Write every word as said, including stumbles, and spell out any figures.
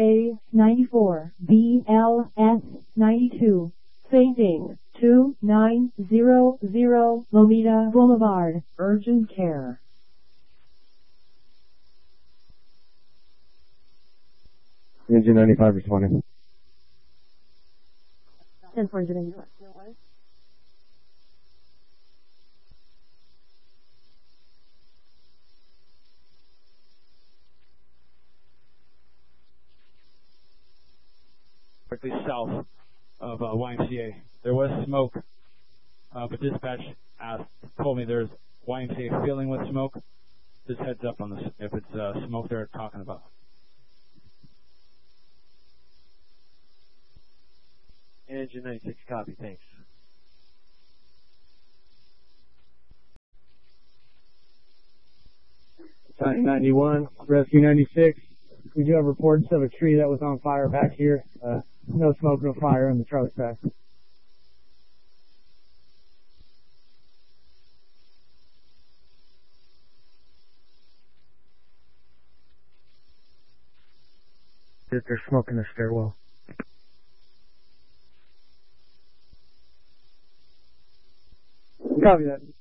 A ninety-four, B L S ninety-two. Facing two nine zero zero Lomita Boulevard. Urgent care. Engine ninety-five responding. ten four zero. Directly south of uh, Y M C A. There was smoke, uh, but dispatch asked, told me there's Y M C A filling with smoke. Just heads up on this if it's uh, smoke they're talking about. Engine ninety-six, copy, thanks. ninety-one, Rescue ninety-six. We do have reports of a tree that was on fire back here. Uh, no smoke, no fire in the truck's back. There's smoke in the stairwell. Copy that.